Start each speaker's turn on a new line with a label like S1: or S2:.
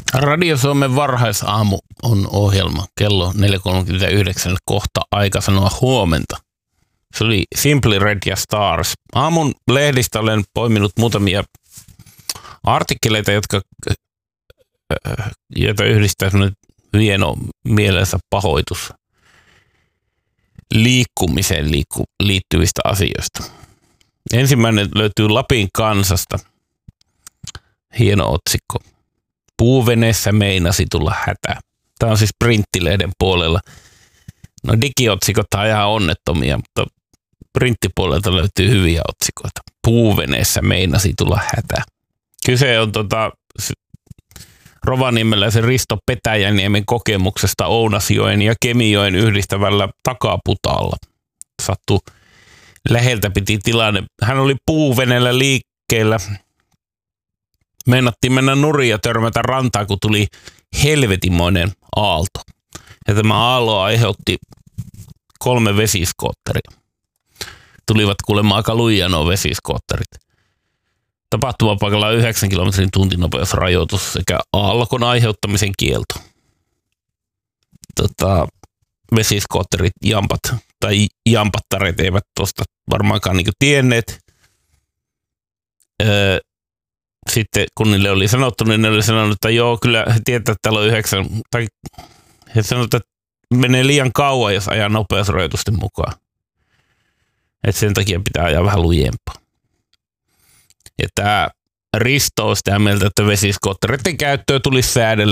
S1: Radio Suomen varhaisaamu on ohjelma kello 4.39 kohta aika sanoa huomenta. Se oli Simply Red ja Stars. Aamun lehdistä olen poiminut muutamia artikkeleita, joita yhdistää sellainen hieno mielensä pahoitus liikkumiseen liittyvistä asioista. Ensimmäinen löytyy Lapin Kansasta. Hieno otsikko. Puuveneessä meinasi tulla hätä. Tämä on siis printtilehden puolella. No digiotsikot on ihan onnettomia, mutta printtipuolelta löytyy hyviä otsikoita. Puuveneessä meinasi tulla hätä. Kyse on Rovaniemeläisen Risto Petäjäniemen kokemuksesta Ounasjoen ja Kemijoen yhdistävällä takaputaalla. Sattui läheltä piti tilanne. Hän oli puuveneellä liikkeellä. Meinattiin mennä nurin ja törmätä rantaan, kun tuli helvetimoinen aalto. Ja tämä aalto aiheutti 3 vesiskootteria. Tulivat kuulemma aika lujia nuo vesiskootterit. Tapahtumapaikalla on 9 kilometrin tuntinopeusrajoitus sekä aallokon aiheuttamisen kielto. Vesiskootterit jampat tai jampattareet eivät tuosta varmaankaan niinku tienneet. Sitten kun niille oli sanottu, niin ne oli sanonut, että joo, kyllä he tietää, että täällä on 9, tai he sanoivat, että menee liian kauan, jos ajaa nopeusrajoitusten mukaan. Että sen takia pitää ajaa vähän lujempaa. Ja tämä Risto on sitä mieltä, että vesiskoottereiden käyttöä tulisi säädellä